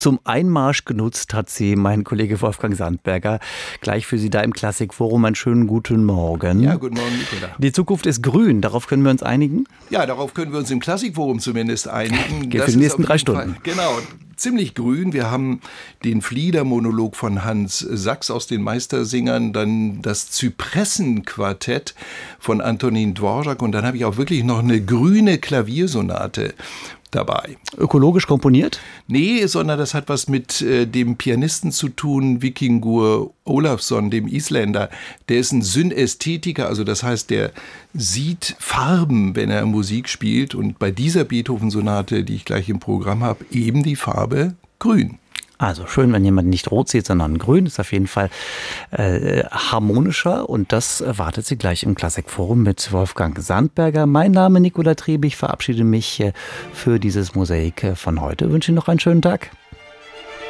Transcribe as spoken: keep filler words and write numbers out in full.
Zum Einmarsch genutzt hat sie mein Kollege Wolfgang Sandberger. Gleich für Sie da im Klassikforum einen schönen guten Morgen. Ja, guten Morgen, Nicola. Die Zukunft ist grün, darauf können wir uns einigen? Ja, darauf können wir uns im Klassikforum zumindest einigen. Geht für die nächsten drei Stunden. Fall, genau, ziemlich grün. Wir haben den Fliedermonolog von Hans Sachs aus den Meistersingern, dann das Zypressenquartett von Antonin Dvorak und dann habe ich auch wirklich noch eine grüne Klaviersonate dabei. Ökologisch komponiert? Nee, sondern das hat was mit äh, dem Pianisten zu tun, Vikingur Olafsson, dem Isländer. Der ist ein Synästhetiker, also das heißt, der sieht Farben, wenn er Musik spielt. Und bei dieser Beethoven-Sonate, die ich gleich im Programm habe, eben die Farbe grün. Also schön, wenn jemand nicht rot sieht, sondern grün, ist auf jeden Fall äh, harmonischer und das erwartet Sie gleich im Klassikforum mit Wolfgang Sandberger. Mein Name Nicola Trieb, ich verabschiede mich äh, für dieses Mosaik von heute. Ich wünsche Ihnen noch einen schönen Tag.